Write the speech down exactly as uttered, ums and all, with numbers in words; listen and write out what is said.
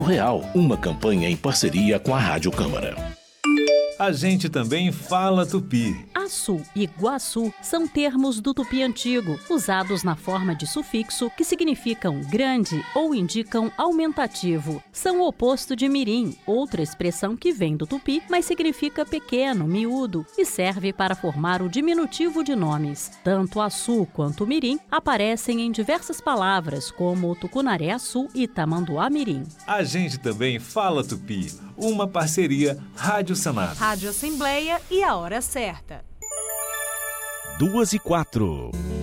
Real, uma campanha em parceria com a Rádio Câmara. A gente também fala tupi. Açu e guaçu são termos do tupi antigo, usados na forma de sufixo que significam grande ou indicam aumentativo. São o oposto de mirim, outra expressão que vem do tupi, mas significa pequeno, miúdo e serve para formar o diminutivo de nomes. Tanto açu quanto mirim aparecem em diversas palavras, como tucunaré-açu e tamanduá-mirim. A gente também fala tupi, uma parceria Rádio Senado. Rádio Assembleia e a hora certa. Duas e quatro.